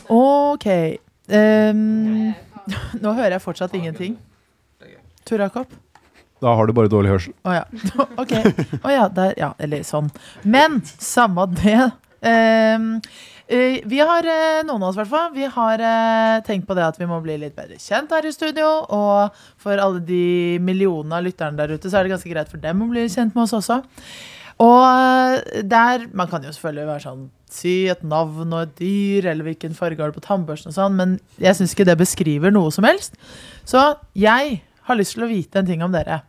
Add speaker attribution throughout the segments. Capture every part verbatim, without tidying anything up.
Speaker 1: Ok. Um, nå hører jeg fortsatt ingenting. Tor Jakob?
Speaker 2: Da har du bare dårlig hørsel.
Speaker 1: Åja, ok. Åja, der, ja, eller sånn. Men, samme det. Um, uh, vi har, uh, noen av oss i hvert fall, vi har uh, tenkt på det at vi må bli litt bedre kjent her i studio, og for alle de millionene av lytterne der ute, så er det ganske greit for dem å bli kjent med oss også. Og uh, der, man kan jo selvfølgelig være sånn, si et navn og et dyr, eller hvilken farge har du på tannbørsten og sånn, men jeg synes ikke det beskriver noe som helst. Så jeg har lyst til å vite en ting om dere.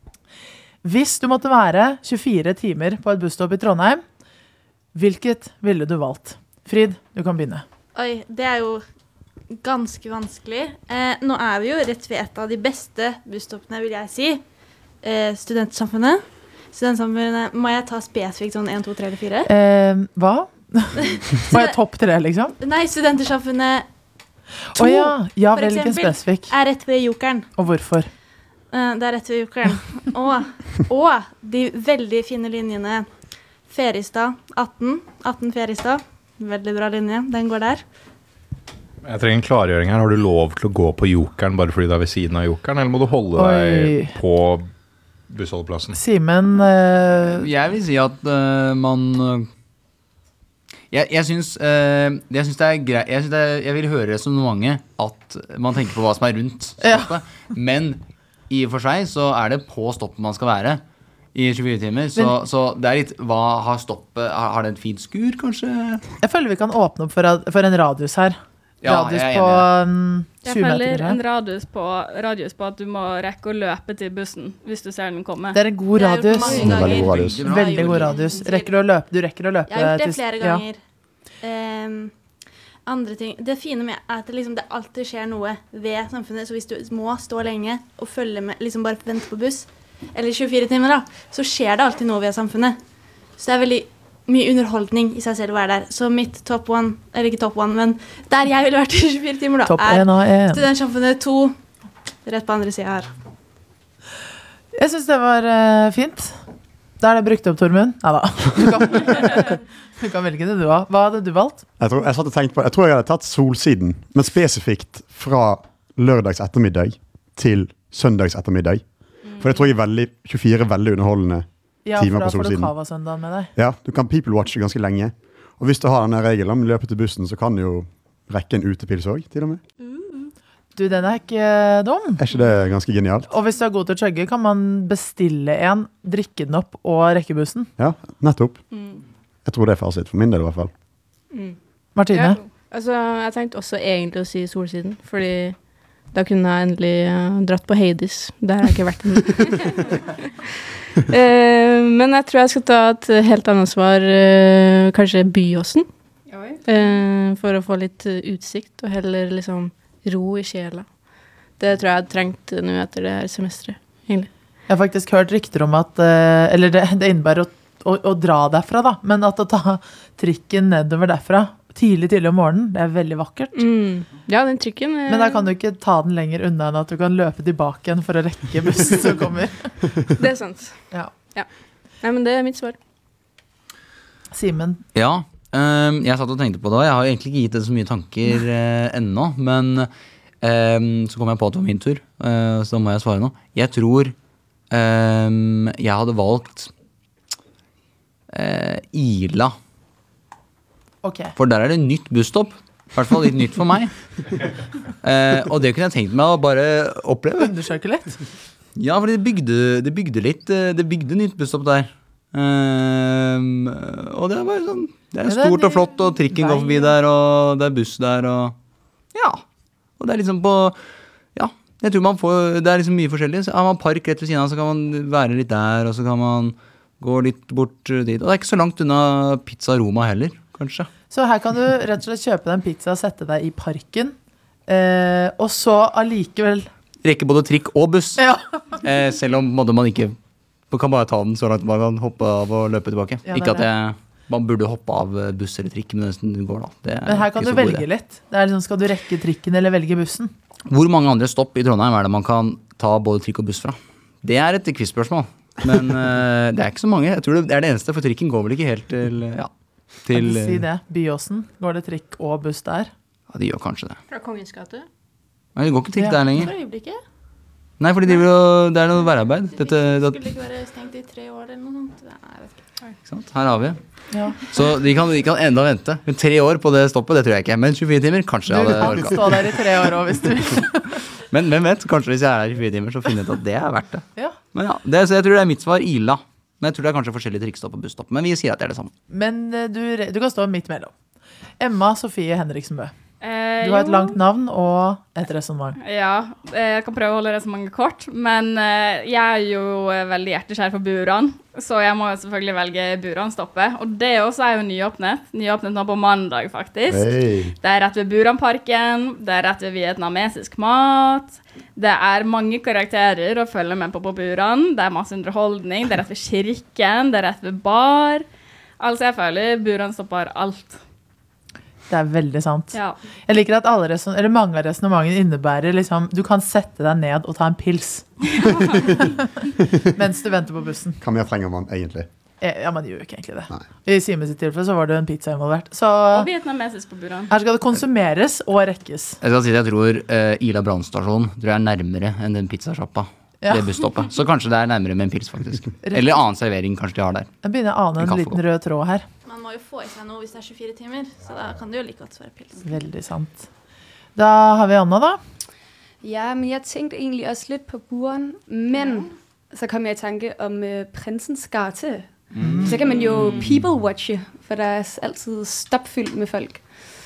Speaker 1: Hvis du måtte være tjuefire timer på et busstopp i Trondheim, hvilket ville du valgt? Frid, du kan begynne.
Speaker 3: Oi, det er jo ganske vanskelig. Eh, nå er vi jo rett ved et av de beste busstoppene, vil jeg si. Eh, studentsamfunnet. Studentsamfunnet, må jeg ta spesifikt sånn en, to, tre eller fire?
Speaker 1: Eh, hva? Må jeg topp tre, liksom?
Speaker 3: Nei, studentersamfunnet to,
Speaker 1: oh, ja. Ja,
Speaker 3: for
Speaker 1: vel,
Speaker 3: eksempel, er rett ved Jokeren.
Speaker 1: Og hvorfor?
Speaker 3: Det er rett ved Jokeren. Og, og de veldig fine linjene Feristad atten, atten Feristad. Veldig bra linje, den går der.
Speaker 2: Jeg trenger en klargjøring her. Har du lov til å gå på Jokeren bare fordi du er ved siden av Jokeren, eller må du holde
Speaker 1: Oi.
Speaker 2: deg på bussholdeplassen?
Speaker 1: Simen? Uh...
Speaker 4: Jeg vil si at uh, man... Uh, jeg, jeg, synes, uh, jeg synes det er greit. Jeg, synes det er, jeg vil høre resonnementet at man tenker på hva som er rundt stoppet. Ja. Men i og for seg så er det på stoppet man skal være i tjuefire timer. Så, Men, så det er litt, hva har stoppet? Har, har det et fint skur, kanskje?
Speaker 1: Jeg føler vi kan åpne opp for, for en radius her.
Speaker 4: Ja,
Speaker 1: radius
Speaker 4: jeg er
Speaker 1: på um,
Speaker 5: Jeg føler en radius på, radius på at du må rekke å løpe til bussen hvis du ser den komme.
Speaker 1: Det er en god radius.
Speaker 2: Veldig god radius.
Speaker 1: Veldig god radius. Rekker du å løpe? Du rekker å løpe.
Speaker 3: Jeg har gjort det flere
Speaker 1: til,
Speaker 3: ganger. Ja. Um, andre ting. Det fine med er at det, liksom, det alltid skjer noe ved samfunnet, så hvis du må stå lenge og følge med, liksom bare vente på buss, eller tjuefire timer da, så skjer det alltid noe ved samfunnet. Så det er veldig mye underholdning i seg selv å være der. Så mitt top one, eller ikke top one, men der jeg ville vært i tjuefire timer da,
Speaker 1: top
Speaker 3: er
Speaker 1: en en.
Speaker 3: Studentsamfunnet to, rett på andre siden her.
Speaker 1: Jeg synes det var uh, fint. Da er det brukt opp, Tormund. Neida. Du kan, du kan velge det du har. Hva hadde du valgt?
Speaker 6: Jeg tror jeg, satt og tenkte på, jeg tror jeg hadde tatt Solsiden, men spesifikt fra lørdags ettermiddag til søndags ettermiddag. For jeg tror jeg er veldig, tjuefire veldig underholdende
Speaker 1: ja,
Speaker 6: timer på
Speaker 1: Solsiden. Ja, for da får
Speaker 6: Solsiden.
Speaker 1: du Kava-søndagen med deg.
Speaker 6: Ja, du kan people-watche ganske lenge. Og hvis du har denne regelen om løpet til bussen, så kan du jo rekke en utepils også, til og med.
Speaker 1: Du, den er ikke dum.
Speaker 6: Er ikke det ganske genialt?
Speaker 1: Og hvis du er god til å chugge, kan man bestille en, drikke den opp og rekke bussen.
Speaker 6: Ja, nettopp. Mm. Jeg tror det er fasit for min del i hvert fall.
Speaker 5: Mm.
Speaker 1: Martine?
Speaker 5: Ja, altså, jeg tenkte også egentlig å si Solsiden, fordi da kunne jeg endelig uh, dratt på Hades. Der har jeg ikke vært ennå. uh, men jeg tror jeg skal ta et helt annet svar, uh, kanskje Byåsen. Uh, for å få litt uh, utsikt og heller liksom ro i sjela. Det tror jeg jeg trengte nå etter det her semesteret, egentlig.
Speaker 1: Jeg har faktisk hørt rykter om at, uh, eller det, det innebærer å, å, å dra derfra da, men at å ta trikken nedover derfra, tidlig, tidlig om morgenen, det er veldig vakkert.
Speaker 5: Mm. Ja, den trikken er...
Speaker 1: Men da kan du ikke ta den lenger unna enn at du kan løpe tilbake igjen for å rekke bussen som kommer.
Speaker 5: Det er sant.
Speaker 1: Ja.
Speaker 5: Ja. Nei, men det er mitt svar.
Speaker 1: Simen?
Speaker 4: Ja, um, jeg satt og tenkte på det, og jeg har egentlig ikke gitt det så mye tanker uh, ennå, men um, så kom jeg på at det var min tur, uh, så da må jeg svare nå. Jeg tror um, jeg hadde valgt uh, Ila.
Speaker 1: Okay.
Speaker 4: For der er det nytt busstopp. I hvert fall litt nytt for meg. uh, og det kunne jeg tenkt meg å bare oppleve.
Speaker 1: Undersøke litt?
Speaker 4: Ja, for det bygde, det bygde litt, det bygde nytt busstopp der. Um, og det er bare sånn, det er stort og flott, og trikken går forbi der, og det er buss der, og ja, og det er liksom på, ja, jeg tror man får, det er liksom mye forskjellig. Så har man park rett ved siden av, så kan man være litt der, og så kan man gå litt bort dit, og det er ikke så langt unna Pizza Roma heller, kanskje. Så
Speaker 1: her kan du rett og slett kjøpe deg en pizza og sette deg i parken, eh, og så allikevel
Speaker 4: rekke både trikk og buss,
Speaker 1: ja.
Speaker 4: eh, selv om måtte man ikke man kan bare ta den så langt man kan hoppe av og løpe tilbake. Ja, ikke at jeg, man burde hoppe av buss eller trikk, men det går da. Det
Speaker 1: men her kan du velge litt. Det er liksom, skal du rekke trikken eller velge bussen?
Speaker 4: Hvor mange andre stopp i Trondheim er det man kan ta både trikk og buss fra? Det er et quizspørsmål, men uh, det er ikke så mange. Jeg tror det er det eneste, for trikken går vel ikke helt til, ja. Til,
Speaker 1: kan du si det? Byåsen, går det trikk og buss der?
Speaker 4: Ja, de gjør kanskje det.
Speaker 5: Fra Kongens gate?
Speaker 4: Nei, det går ikke trikk
Speaker 1: Ja.
Speaker 4: der lenger.
Speaker 3: For øyeblikket.
Speaker 4: Nei, for de driver jo, det er noe verarbeid. Dette,
Speaker 3: Det
Speaker 4: det,
Speaker 3: skulle ikke være stengt i tre år eller noe sånt. Nei, jeg vet ikke.
Speaker 4: ikke sant? Her har vi.
Speaker 1: Ja.
Speaker 4: Så de kan, de kan enda vente. Men tre år på det stoppet, det tror jeg ikke. Men tjuefire timer, kanskje
Speaker 1: Du
Speaker 4: jeg hadde
Speaker 1: kan
Speaker 4: orket.
Speaker 1: stå der i tre år også, hvis du vil.
Speaker 4: Men hvem vet, kanskje hvis jeg er her i tjuefire timer, så finner jeg ut at det er verdt det.
Speaker 1: Ja.
Speaker 4: Men ja, det, så jeg tror det er mitt svar, Ila. Men jeg tror det er kanskje forskjellige trikkstopp og busstopp. Men vi sier at det er det samme.
Speaker 1: Men eh, du, du kan stå midt mellom. Emma Sofie Henriksen Bø.
Speaker 7: Eh,
Speaker 1: Du har et
Speaker 7: jo.
Speaker 1: langt navn og et resonnement.
Speaker 7: Ja, eh, jeg kan prøve å holde det så mange kort, men eh, jeg er jo eh, veldig hjertekjær for Buran, så jeg må jo selvfølgelig velge Buran-stoppet. Og det også er jo nyåpnet. Nyåpnet nå på mandag, faktisk.
Speaker 6: Hey.
Speaker 7: Det er rett ved Buranparken, det er rett ved vietnamesisk mat. Det er mange karakterer å følge med på på Buran. Det er masse underholdning, det er rett ved kirken, det er rett ved bar. Altså, jeg føler Buran stopper alt.
Speaker 1: Det er veldig sant.
Speaker 7: Ja.
Speaker 1: Jeg liker at alle reson eller mange av resonnementene innebærer liksom, du kan sette deg ned og ta en pils. Mens du venter på bussen.
Speaker 6: Hva mer trenger man egentlig?
Speaker 1: Eh, Ja, man gjør jo ikke egentlig det.
Speaker 6: Nei.
Speaker 1: I Simen sitt tilfelle så var det en pizza involvert. Så
Speaker 7: Og vietnamesisk på Buran.
Speaker 1: her skal det konsumeres og rekkes.
Speaker 4: Jeg skal si at jeg tror eh, Ila brannstasjon tror jeg er nærmere enn den pizzasjappa.
Speaker 1: Ja.
Speaker 4: Det busstoppet. Så kanskje det er nærmere med en pils, faktisk. Eller annen servering kanskje de har der.
Speaker 1: Jeg begynner å ane
Speaker 4: En
Speaker 1: en
Speaker 4: kaffe
Speaker 1: liten rød tråd her.
Speaker 3: Man må jo få i seg noe hvis det er tjuefire timer, så da kan det jo like godt være pils.
Speaker 1: Veldig sant. Da har vi Anna da.
Speaker 8: Ja, men jeg tænkte egentlig også lidt på buren, men så kom jeg i tanke om uh, Prinsens Gate. Mm. Så kan man jo people-watche, for der er altid stopfyldt med folk.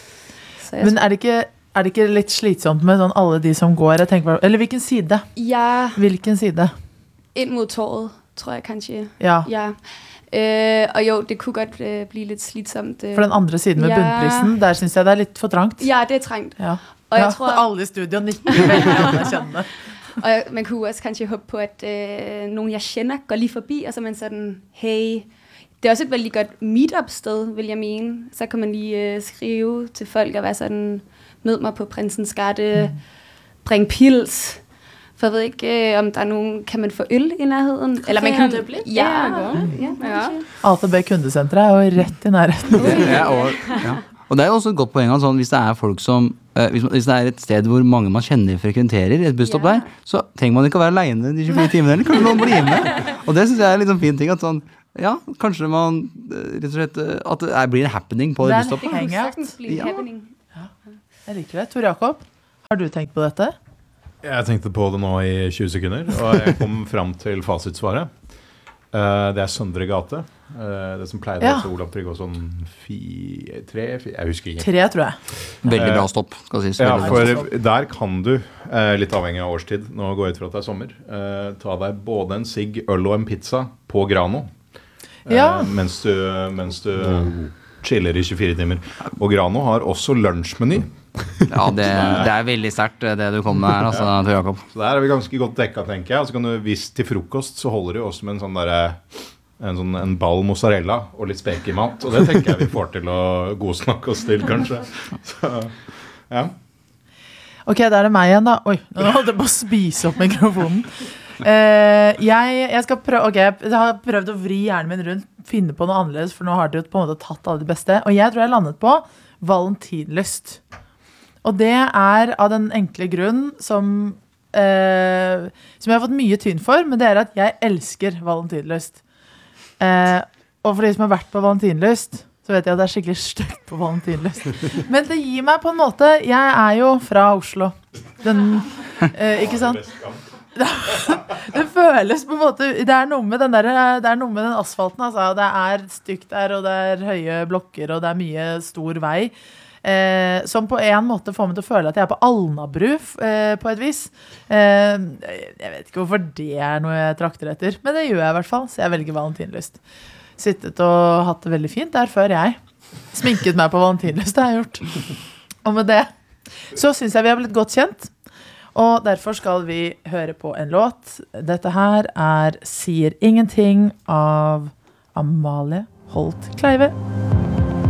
Speaker 8: Så jeg
Speaker 1: Men er det ikke, er det ikke litt slitsomt med sånn alle de som går? Jeg tenker på, eller hvilken side?
Speaker 8: Ja,
Speaker 1: Hvilken side?
Speaker 8: ind mod torvet, tror jeg kanskje.
Speaker 1: Ja,
Speaker 8: Ja. Øh, og jo, det kunne godt øh, blive lidt slitsomt. Øh.
Speaker 1: for den andre siden med
Speaker 8: Ja.
Speaker 1: bunnprisen, der synes jeg det er litt for trangt.
Speaker 8: Ja, det er trangt.
Speaker 1: Ja.
Speaker 8: Og jeg
Speaker 1: Ja,
Speaker 8: tror,
Speaker 1: alle i studio nikker veldig anerkjennende.
Speaker 8: og jeg, man kunne også kanskje håbe på, at øh, nogen jeg kender går lige forbi, og så er man sådan, hey, det er også et veldig godt meet-up-sted, vil jeg mene. Så kan man lige øh, skrive til folk og være sådan, mød mig på Prinsens Gate, mm. bring pils. For jeg ved ikke, øh, om der er nogen, kan man få øl i nærheden? Eller man kan,
Speaker 3: Dubli?
Speaker 8: ja,
Speaker 7: Ja,
Speaker 8: ja,
Speaker 7: Ja.
Speaker 1: A T B kundesenteret er jo rett i nærheten.
Speaker 4: Ja, og, ja. og det er jo også et godt poeng at sånn, hvis det er folk som eh, hvis, man, hvis det er et sted hvor mange man kjenner frekventerer, et busstopp
Speaker 8: Ja.
Speaker 4: der, så trenger man ikke å være alene de tjuefire timene, eller kanskje noen blir med. Og det synes jeg er litt sånn fin ting, at sånn, ja, kanskje man eh, rett og slett, eh, at det er, blir en happening på
Speaker 1: Det
Speaker 4: det
Speaker 1: er en
Speaker 4: busstoppet.
Speaker 8: Det kunne
Speaker 1: Hangout.
Speaker 8: sagtens blive
Speaker 4: Ja.
Speaker 8: en happening.
Speaker 1: Jeg liker det. Tor Jakob, har du tenkt på dette?
Speaker 2: Jeg tenkte på det nå i tjue sekunder, og jeg kom fram til fasitsvaret. Eh, det er Søndre Gate. Eh, det som pleide
Speaker 1: Ja.
Speaker 2: å være Olav Tryggvason fi, tre, fi, jeg husker ikke.
Speaker 1: Tre, tror jeg.
Speaker 4: Veldig bra stopp, skal sies.
Speaker 2: Ja,
Speaker 4: Veldig bra
Speaker 2: for
Speaker 4: stopp.
Speaker 2: der kan du, eh, litt avhengig av årstid, nå går jeg ut fra at det er sommer, eh, ta deg både en sigg, øl og en pizza på Grano, eh,
Speaker 1: Ja.
Speaker 2: mens du, mens du chiller i tjuefire timer. Og Grano har også lunsjmeny,
Speaker 4: Ja, det, det er veldig sterkt det du kommer med her, altså, Tor Jakob.
Speaker 2: så der er vi ganske godt dekka, tenker jeg. Og så kan du, hvis til frokost, så holder det jo også med en sånn derre En, sånn, en ball mozzarella og litt spekemat. Og det tenker jeg vi får til å godsnakke oss til, kanskje. Så, ja.
Speaker 1: Ok, da er det meg igjen da. Oi, nå holdt jeg på å spise opp mikrofonen. Eh, jeg, jeg skal prøve, ok, jeg har prøvd å vri hjernen min rundt, finne på noe annerledes, for nå har dere på en måte tatt alle de beste. Og jeg tror jeg landet på valentinlyst. Og det er av den enkle grunn som, eh, som jeg har fått mye tyn for, men det er at jeg elsker valentinlyst. Eh, og for de som har vært på valentinlyst, så vet jeg at det er skikkelig stygt på valentinlyst. Men det gir meg på en måte, jeg er jo fra Oslo. Den, eh, ikke sant? Det føles på en måte, det er noe med den, der, det er noe med den asfalten, altså. Det er stygt der, og det er høye blokker, og det er mye stor vei. Eh, som på en måte får meg til å føle at jeg er på Alnabru eh, på et vis. Eh, jeg vet ikke hvorfor det er noe jeg trakter etter, men det gjør jeg i hvert fall, så jeg velger valentinlyst. Sittet og hatt det veldig fint der før jeg. Sminket meg på valentinlyst, det har jeg gjort. Og med det så synes jeg vi har blitt godt kjent, og derfor skal vi høre på en låt. Dette her er Sier ingenting av Amalie Holt Kleive.